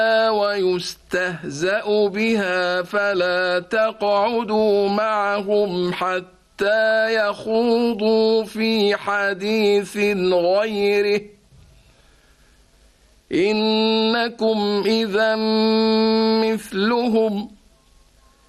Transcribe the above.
ويستهزأ بها فلا تقعدوا معهم حتى يخوضوا في حديث غيره إنكم إذا مثلهم